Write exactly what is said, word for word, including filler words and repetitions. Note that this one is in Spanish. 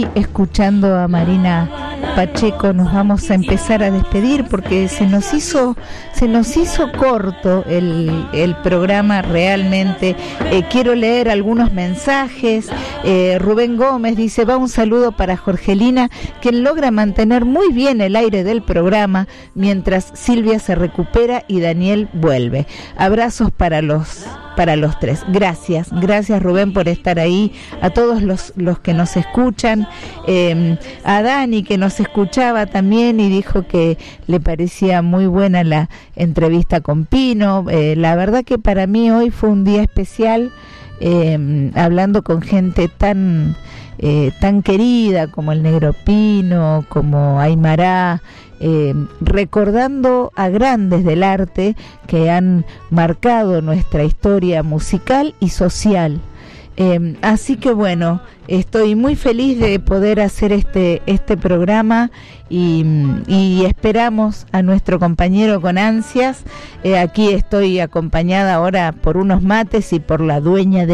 aquí escuchando a Marina Pacheco nos vamos a empezar a despedir porque se nos hizo se nos hizo corto el, el programa realmente. Eh, quiero leer algunos mensajes. eh, Rubén Gómez dice: va un saludo para Jorgelina, quien logra mantener muy bien el aire del programa mientras Silvia se recupera y Daniel vuelve. Abrazos para los para los tres. Gracias, gracias Rubén por estar ahí, a todos los, los que nos escuchan, eh, a Dani que nos escuchaba también y dijo que le parecía muy buena la entrevista con Pino. Eh, la verdad que para mí hoy fue un día especial, eh, hablando con gente tan eh, tan querida como el Negro Pino, como Aymará, eh, recordando a grandes del arte que han marcado nuestra historia musical y social. Eh, así que bueno, estoy muy feliz de poder hacer este este programa y, y esperamos a nuestro compañero con ansias. Eh, aquí estoy acompañada ahora por unos mates y por la dueña de